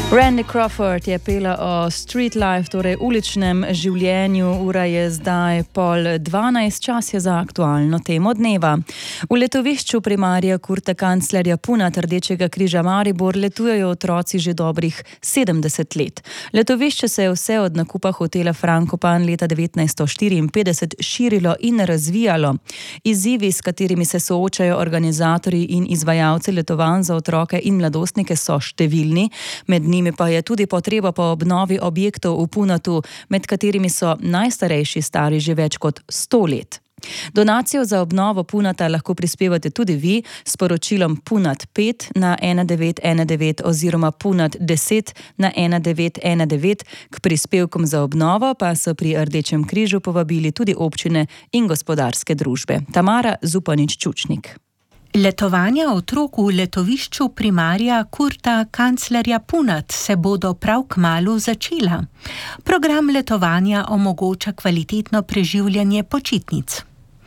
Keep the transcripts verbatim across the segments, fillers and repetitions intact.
Randy Crawford je pela o street life, torej uličnem življenju. Ura je zdaj pol dvanajst, čas je za aktualno temo dneva. V letovišču primarija Kurta kanclerja Punat Rdečega križa Maribor letujejo otroci že dobrih sedemdeset let. Letovišče se je vse od nakupa hotela Frankopan leta devetnajststo štiriinpetdeset širilo in razvijalo. Izzivi, s katerimi se soočajo organizatorji in izvajalci letovanj za otroke in mladostnike, so številni. Med njimi pa je tudi potreba po obnovi objektov v Punatu, med katerimi so najstarejši stari že več kot sto let. Donacijo za obnovo Punata lahko prispevate tudi vi s poročilom Punat pet na ena devet ena devet oziroma Punat deset na ena devet ena devet. K prispevkom za obnovo pa so pri Rdečem križu povabili tudi občine in gospodarske družbe. Tamara Zupanič-Čučnik. Letovanja otrok v letovišču primarija Kurta kanclerja Punat se bodo prav kmalu začela. Program letovanja omogoča kvalitetno preživljanje počitnic.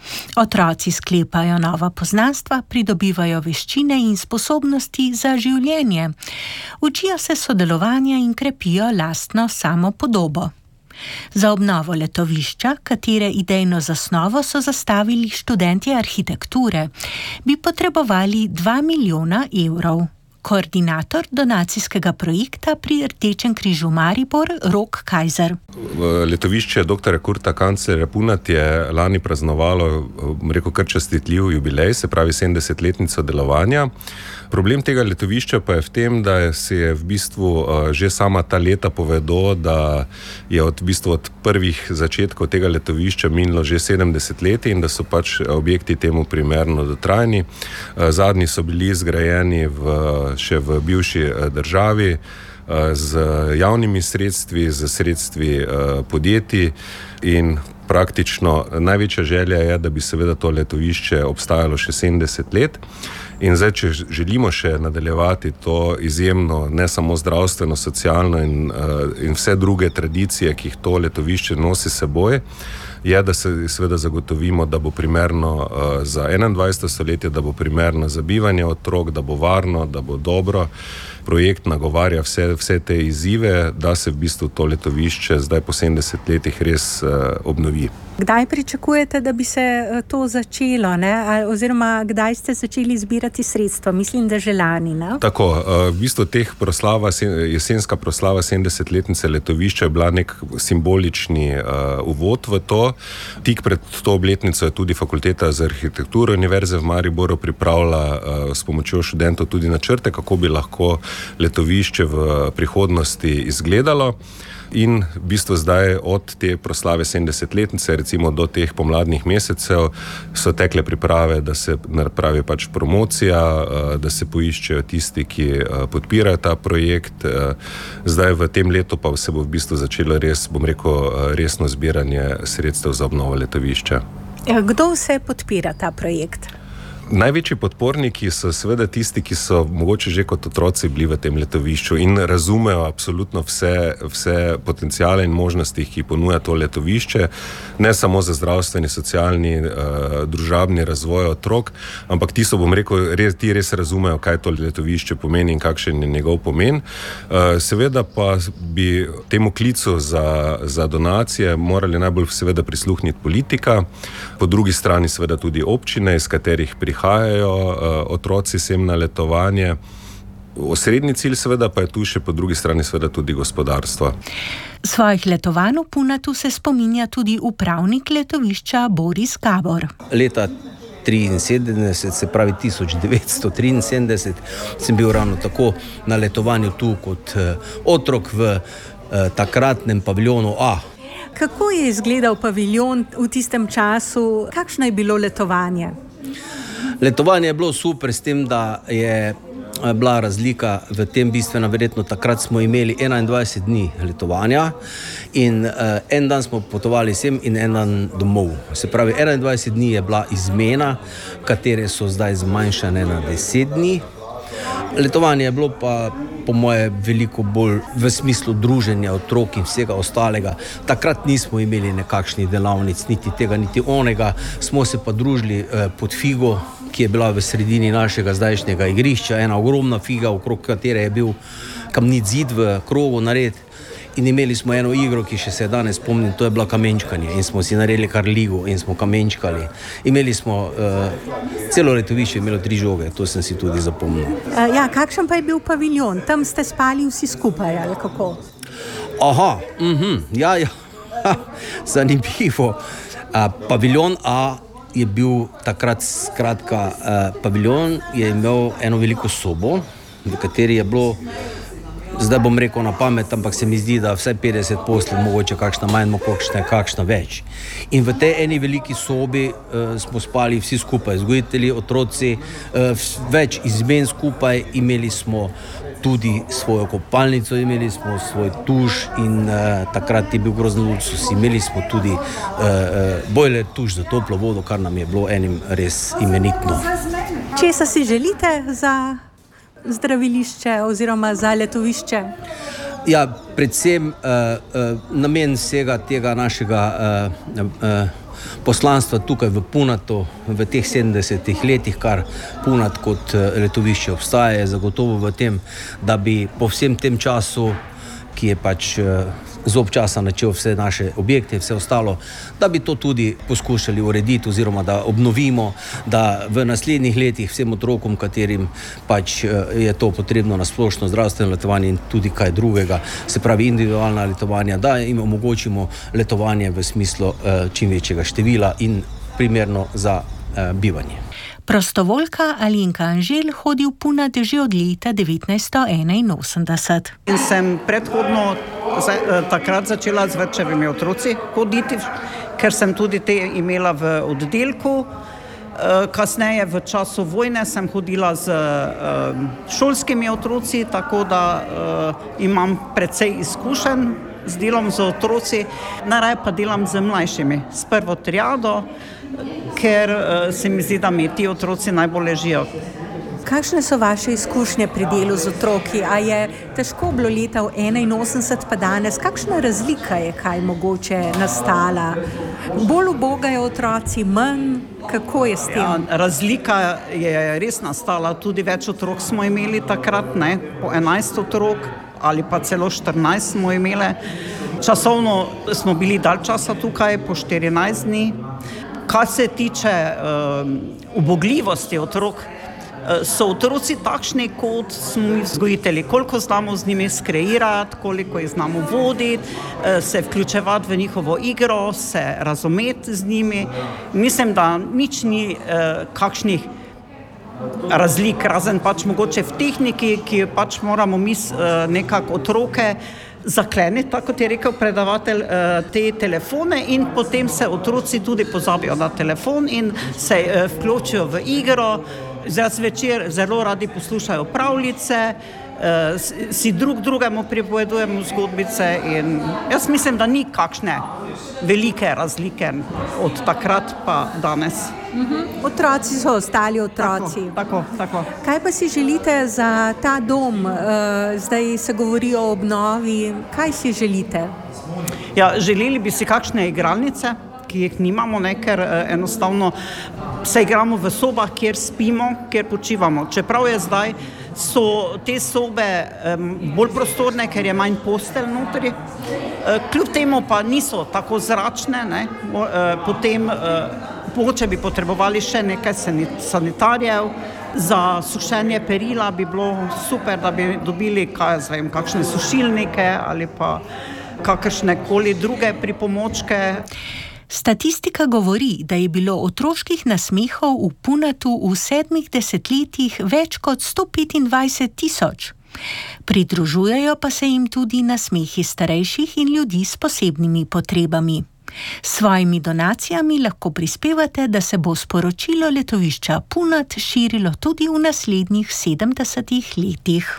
Otroci sklepajo nova poznanstva, pridobivajo veščine in sposobnosti za življenje. Učijo se sodelovanja in krepijo lastno samopodobo. Za obnovo letovišča, katere idejno zasnovo so zastavili študentje arhitekture, bi potrebovali dva milijona evrov. Koordinator donacijskega projekta pri Rdečem križu Maribor, Rok Kajzer. Letovišče doktorja Kurta kanclerja Punat je lani praznovalo, rekel, kar častitljiv jubilej, se pravi sedemdesetletnico delovanja. Problem tega letovišča pa je v tem, da se je v bistvu že sama ta leta povedo, da je od, v bistvu od prvih začetkov tega letovišča minilo že sedemdeset let in da so pač objekti temu primerno dotrajni. Zadnji so bili zgrajeni v, še v bivši državi z javnimi sredstvi, z sredstvi podjetij in praktično največja želja je, da bi seveda to letovišče obstajalo še sedemdeset let. In zdaj, če želimo še nadaljevati to izjemno, ne samo zdravstveno, socialno in, in vse druge tradicije, ki jih to letovišče nosi seboj, je, da se seveda zagotovimo, da bo primerno za enaindvajseto stoletje, da bo primerno za bivanje otrok, da bo varno, da bo dobro. Projekt nagovarja vse, vse te izzive, da se v bistvu to letovišče zdaj po sedemdeset letih res uh, obnovi. Kdaj pričakujete, da bi se to začelo, ne? Oziroma kdaj ste začeli zbirati sredstva? Mislim, da že lani, ne? Tako, v bistvu teh proslava, jesenska proslava sedemdesetletnice letovišča je bila nek simbolični uh, uvod v to. Tik pred to obletnico je tudi Fakulteta za arhitekturo Univerze v Mariboru pripravila uh, s pomočjo študentov tudi načrte, kako bi lahko letovišče v prihodnosti izgledalo. In v bistvu zdaj od te proslave sedemdesetletnice, recimo do teh pomladnih mesecev, so tekle priprave, da se napravi pač promocija, da se poiščejo tisti, ki podpirajo ta projekt. Zdaj v tem letu pa se bo v bistvu začelo res, bom rekel, resno zbiranje sredstev za obnovo letovišča. Kdo vse podpira ta projekt? Največji podporniki so seveda tisti, ki so mogoče že kot otroci bili v tem letovišču in razumejo absolutno vse, vse potenciale in možnosti, ki ponuja to letovišče, ne samo za zdravstveni, socialni, uh, družabni razvoj otrok, ampak ti so, bom rekel, res, ti res razumejo, kaj to letovišče pomeni in kakšen je njegov pomen. Uh, seveda pa bi temu klicu za, za donacije morali najbolj seveda prisluhniti politika, po drugi strani seveda tudi občine, iz katerih prihajajo prihajajo uh, otroci sem na letovanje. Osrednji cilj seveda pa je tu še po drugi strani seveda tudi gospodarstvo. Svojih letovanj v Punatu se spominja tudi upravnik letovišča Boris Gabor. Leta triinsedemdeset, se pravi tisoč devetsto triinsedemdeset, sem bil ravno tako na letovanju tu kot uh, otrok v uh, takratnem paviljonu A. Kako je izgledal paviljon v tistem času? Kakšno je bilo letovanje? Letovanje je bilo super s tem, da je bila razlika v tem bistvena, verjetno takrat smo imeli enaindvajset dni letovanja in uh, en dan smo potovali sem in en dan domov. Se pravi, enaindvajset dni je bila izmena, katere so zdaj zmanjšane na deset dni. Letovanje je bilo pa po moje veliko bolj v smislu druženja otrok in vsega ostalega. Takrat nismo imeli nekakšnih delavnic, niti tega, niti onega. Smo se pa družili eh, pod figo, ki je bila v sredini našega zdajšnjega igrišča, ena ogromna figa, okrog katere je bil kamnit zid v krogu narediti. In imeli smo eno igro, ki še se danes spomnim, to je bila kamenčkanje in smo si naredili kar ligo in smo kamenčkali. Imeli smo uh, celo letovišče, imelo tri žoge, to sem si tudi zapomnil. Uh, ja, kakšen pa je bil paviljon? Tam ste spali vsi skupaj, ali kako? Aha, uh-huh, ja, ja, ha, zanimivo. Uh, paviljon A je bil takrat, skratka, uh, paviljon je imel eno veliko sobo, v kateri je bilo, zdaj bom rekel na pamet, ampak se mi zdi, da vsaj petdeset posteljov, mogoče kakšna manj, kakšna, kakšna več. In v tej eni veliki sobi uh, smo spali vsi skupaj, vzgojitelji, otroci, uh, več izmen skupaj, imeli smo tudi svojo kopalnico, imeli smo svoj tuš in uh, takrat je bil grozen luksus, imeli smo tudi uh, uh, bojler tuš za toplo vodo, kar nam je bilo enim res imenitno. Česa si želite za zdravilišče oziroma za letovišče? Ja, predvsem uh, uh, namen vsega tega našega uh, uh, poslanstva tukaj v Punatu v teh sedemdesetih letih, kar Punat kot uh, letovišče obstaja, je zagotovo v tem, da bi po vsem tem času, ki je pač uh, zob časa načel vse naše objekte, vse ostalo, da bi to tudi poskušali urediti oziroma da obnovimo, da v naslednjih letih vsem otrokom, katerim pač je to potrebno na splošno zdravstveno letovanje in tudi kaj drugega, se pravi individualna letovanja, da jim omogočimo letovanje v smislu čim večjega števila in primerno za bivanje. Prostovoljka Alenka Anžel hodi v Punat že od leta devetnajststo enainosemdeset. In sem predhodno takrat začela z vrtčevimi otroci hoditi, ker sem tudi te imela v oddelku. Kasneje v času vojne sem hodila z šolskimi otroci, tako da imam precej izkušenj z delom z otroci. Najraje pa delam z mlajšimi, s prvo triado, ker se mi zdi, da mi ti otroci najbolj ležijo. Kakšne so vaše izkušnje pri delu z otroki? A je težko bilo leta enainosemdeset pa danes? Kakšna razlika je kaj mogoče nastala? Bolj ubogajo otroci, manj? Kako je s tem? Ja, razlika je res nastala. Tudi več otrok smo imeli takrat, ne? Po enajst otrok ali pa celo štirinajst smo imeli. Časovno smo bili dalj časa tukaj, po štirinajst dni. Kar se tiče uh, ubogljivosti otrok, uh, so otroci takšni, kot smo mi vzgojitelji. Koliko znamo z njimi skreirati, koliko jih znamo voditi, uh, se vključevati v njihovo igro, se razumeti z njimi. Mislim, da nič ni uh, kakšnih razlik, razen pač mogoče v tehniki, ki pač moramo mi uh, nekako otroke zakleniti, tako kot je rekel predavatelj, te telefone in potem se otroci tudi pozabijo na telefon in se vključijo v igro. Zvečer zelo radi poslušajo pravljice, si drug drugemu pripovedujemo zgodbice in jaz mislim, da ni kakšne velike razlike od takrat pa danes. Mhm. Otroci so ostali otroci. Tako, tako, tako. Kaj pa si želite za ta dom? Zdaj se govori o obnovi. Kaj si želite? Ja, želeli bi si kakšne igralnice, ki jih nimamo, ne, ker enostavno se igramo v sobah, kjer spimo, kjer počivamo. Čeprav je zdaj, so te sobe um, bolj prostorne, ker je manj postelj notri. Uh, kljub temu pa niso tako zračne, ne. Uh, potem uh, mogoče bi potrebovali še nekaj sanitarjev. Za sušenje perila bi bilo super, da bi dobili kaj, zvem, kakšne sušilnike ali pa kakršne koli druge pripomočke. Statistika govori, da je bilo otroških nasmehov v Punatu v sedmih desetletjih več kot sto petindvajset tisoč. Pridružujejo pa se jim tudi nasmehi starejših in ljudi s posebnimi potrebami. S svojimi donacijami lahko prispevate, da se bo sporočilo letovišča Punat širilo tudi v naslednjih sedemdesetih letih.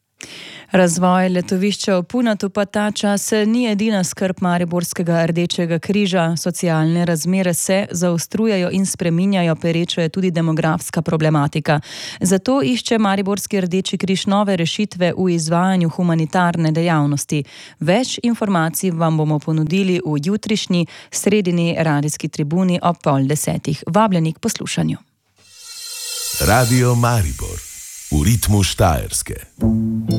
Razvoj letovišča v Punatu pa ta čas ni edina skrb Mariborskega Rdečega križa. Socialne razmere se zaostrujejo in spreminjajo, pereča je tudi demografska problematika. Zato išče Mariborski Rdeči križ nove rešitve v izvajanju humanitarne dejavnosti. Več informacij vam bomo ponudili v jutrišnji sredini radijski tribuni ob pol desetih. Vabljeni k poslušanju. Radio Maribor v ritmu Štajerske.